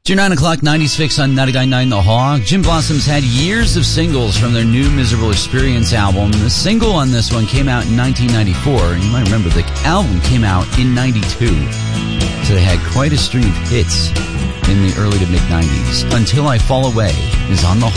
It's your 9 o'clock 90s fix on 99.9 The Hog. Gin Blossoms had years of singles from their new Miserable Experience album. The single on this one came out in 1994, and you might remember the album came out in 92. So they had quite a string of hits in the early to mid-90s. Until I Fall Away is on The